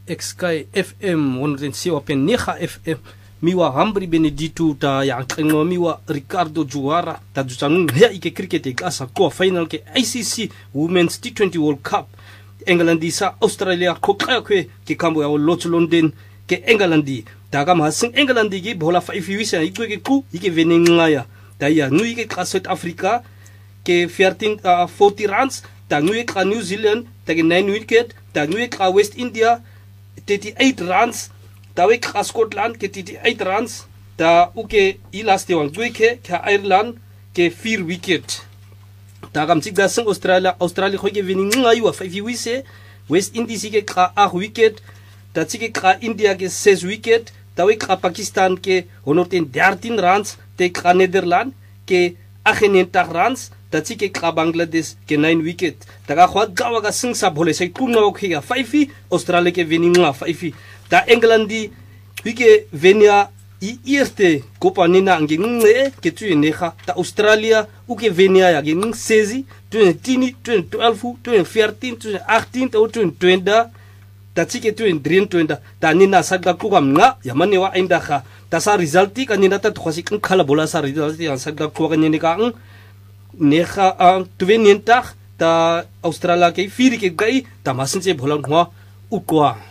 Sky FM 107.9 FM miwa Hambri Benedito ta yang kengo miwa Ricardo Juara ta jutanung ya ike cricket e asa ko final ke ICC Women's T20 World Cup Englandi sa Australia ko kaya ke kambo ya lot London ke Englandi daga mahasing Englandi gi bola 5 wisa ike ku ike venengaya ta ya nu ike ka South Africa ke 40 runs ta nu ike ka New Zealand ta ke 9 wicket ta nu ike ka West India 38 runs ta we ka Scotland ke 38 runs ta uke ilaste wan ke Ireland ke 4 wicket ta kam sigda sing Australia ko ke winning ngaywa 5 wise West Indies ke ka 8 wicket ta tsike ka India ke 6 wicket ta we ka Pakistan ke 113 runs te ka Netherlands ke 98 runs ta tsike ka Bangladesh ke 9 wicket ta ka khwa gawa ka sing sa bole sai kunga o ke 5 Australia ke winning nga 5 ta Englandi wike venia I eerste kopa nina nge nge ke tu neha ta Australia uke venia ya nge sezi 2010 2012 2014 2018 ta 2020 ta tsike 2023 ta nina sagda kuga nga ya manewa ainda kha ta sa resulti kanina ta khosi kan khala bola sa resulti ya sagda kuga nyene ka neha 2020 ta Australia ke firi ke gai ta masinche bola ngwa ukwa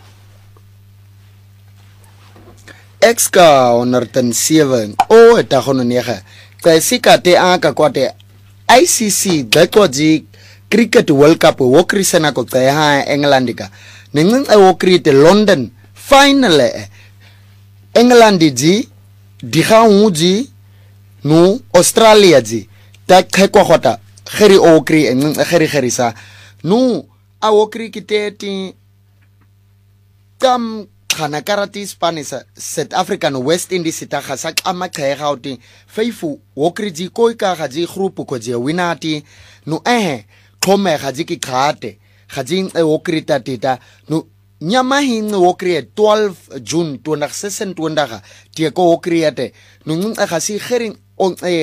Exka 107 o ta khono nega ta sika te aka kwate ICC dakwaji cricket world cup wo krisana ko ta ha England ka ningin wo krite London final England ji diga uji no Australia ji ta khekwa khota kheri o kri kheri sa no a wo cricket kam kana karati Spanish South African West Indies ta khasa ama khega uti feifu wokriji koi ka gaji group ko je winati no khome gaji ki khate gaji wokrita tita no nyama hin wokri 12 June 2026 tie ko wokriate no ngasi khering on